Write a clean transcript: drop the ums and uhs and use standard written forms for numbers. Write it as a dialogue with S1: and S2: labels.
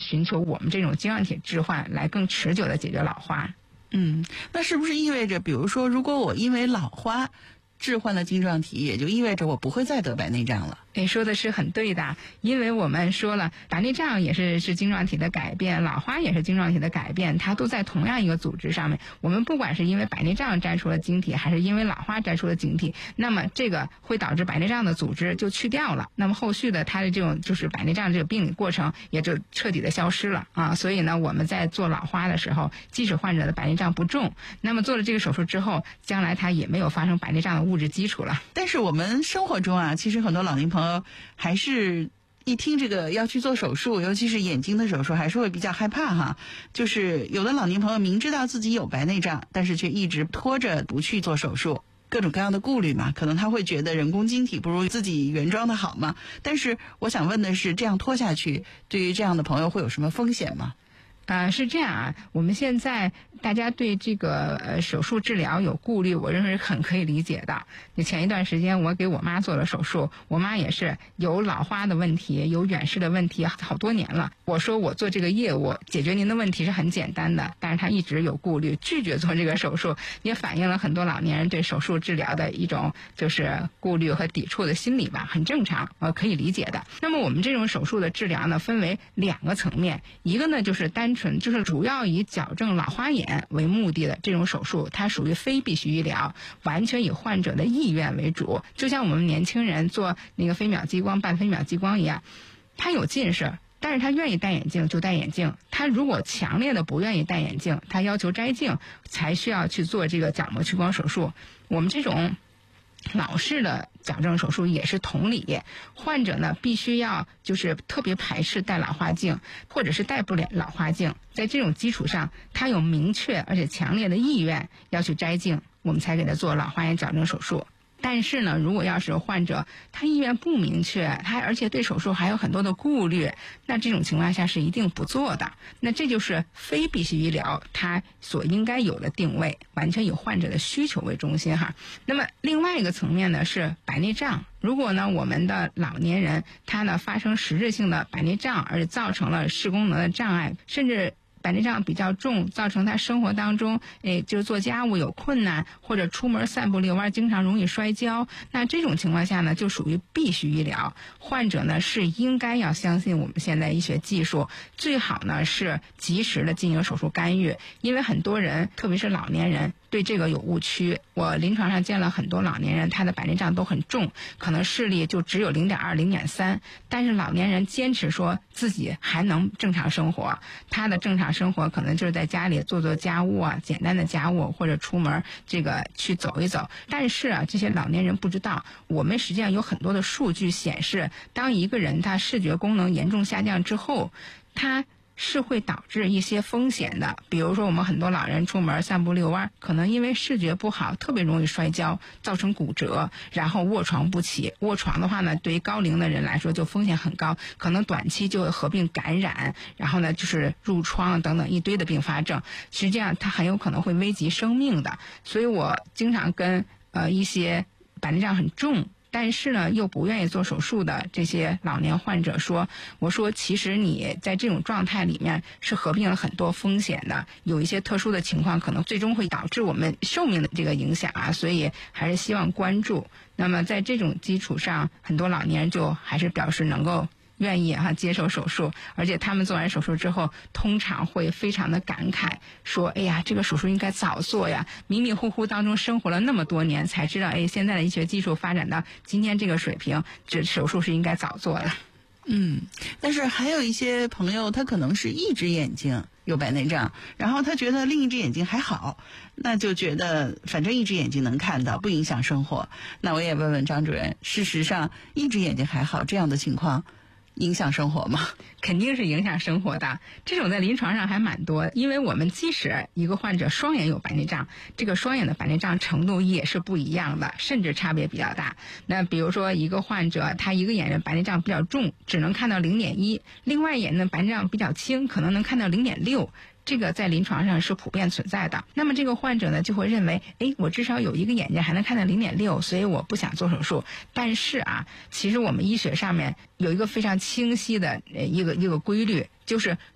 S1: 寻求我们这种晶状体置换来更持久的解决老花。
S2: 那是不是意味着，比如说，如果我因为老花置换了晶状体，也就意味着我不会再得白内障了？
S1: 你说的是很对的，因为我们说了，白内障也是晶状体的改变，老花也是晶状体的改变，它都在同样一个组织上面。我们不管是因为白内障摘出了晶体，还是因为老花摘出了晶体，那么这个会导致白内障的组织就去掉了，那么后续的它的这种就是白内障这个病理过程也就彻底的消失了啊。所以呢，我们在做老花的时候，即使患者的白内障不重，那么做了这个手术之后，将来它也没有发生白内障的物质基础了。
S2: 但是我们生活中啊，其实很多老年朋友还是一听这个要去做手术，尤其是眼睛的手术，还是会比较害怕哈。就是有的老年朋友明知道自己有白内障，但是却一直拖着不去做手术，各种各样的顾虑嘛，可能他会觉得人工晶体不如自己原装的好嘛。但是我想问的是，这样拖下去，对于这样的朋友会有什么风险吗？
S1: 是这样啊，我们现在大家对这个手术治疗有顾虑，我认为是很可以理解的。就前一段时间我给我妈做了手术，我妈也是有老花的问题，有远视的问题，好多年了。我说我做这个业务解决您的问题是很简单的，但是她一直有顾虑，拒绝做这个手术，也反映了很多老年人对手术治疗的一种就是顾虑和抵触的心理吧，很正常，可以理解的。那么我们这种手术的治疗呢，分为两个层面，一个呢就是就是主要以矫正老花眼为目的的这种手术，它属于非必须医疗，完全以患者的意愿为主。就像我们年轻人做那个飞秒激光、半飞秒激光一样，他有近视，但是他愿意戴眼镜就戴眼镜，他如果强烈的不愿意戴眼镜，他要求摘镜，才需要去做这个角膜屈光手术。我们这种老式的矫正手术也是同理，患者呢必须要就是特别排斥戴老花镜，或者是戴不了老花镜，在这种基础上，他有明确而且强烈的意愿要去摘镜，我们才给他做老花眼矫正手术。但是呢，如果要是患者他意愿不明确，他而且对手术还有很多的顾虑，那这种情况下是一定不做的。那这就是非必须医疗它所应该有的定位，完全以患者的需求为中心哈。那么另外一个层面呢是白内障。如果呢我们的老年人他呢发生实质性的白内障，而且造成了视功能的障碍，甚至白内障比较重，造成他生活当中就是做家务有困难，或者出门散步遛弯经常容易摔跤，那这种情况下呢就属于必须医疗。患者呢是应该要相信我们现在医学技术，最好呢是及时的进行手术干预。因为很多人特别是老年人对这个有误区，我临床上见了很多老年人，他的白内障都很重，可能视力就只有 0.2、0.3， 但是老年人坚持说自己还能正常生活，他的正常生活可能就是在家里做做家务啊，简单的家务，或者出门这个去走一走。但是啊，这些老年人不知道，我们实际上有很多的数据显示，当一个人他视觉功能严重下降之后，他是会导致一些风险的。比如说我们很多老人出门散步遛弯，可能因为视觉不好特别容易摔跤，造成骨折，然后卧床不起。卧床的话呢，对于高龄的人来说就风险很高，可能短期就会合并感染，然后呢就是褥疮等等一堆的并发症，实际上它很有可能会危及生命的。所以我经常跟一些白内障很重但是呢又不愿意做手术的这些老年患者说，我说其实你在这种状态里面是合并了很多风险的，有一些特殊的情况可能最终会导致我们寿命的这个影响啊，所以还是希望关注。那么在这种基础上，很多老年人就还是表示能够愿意接受手术，而且他们做完手术之后通常会非常的感慨，说哎呀这个手术应该早做呀，迷迷糊糊当中生活了那么多年才知道，现在的医学技术发展到今天这个水平，这手术是应该早做的。
S2: 但是还有一些朋友他可能是一只眼睛有白内障，然后他觉得另一只眼睛还好，那就觉得反正一只眼睛能看到不影响生活。那我也问问张主任，事实上一只眼睛还好这样的情况影响生活吗？
S1: 肯定是影响生活的，这种在临床上还蛮多。因为我们即使一个患者双眼有白内障，这个双眼的白内障程度也是不一样的，甚至差别比较大。那比如说一个患者他一个眼的白内障比较重，只能看到 0.1， 另外眼的白内障比较轻，可能能看到 0.6，这个在临床上是普遍存在的。那么这个患者呢就会认为，我至少有一个眼睛还能看到 0.6， 所以我不想做手术。但是其实我们医学上面有一个非常清晰的一个规律，就是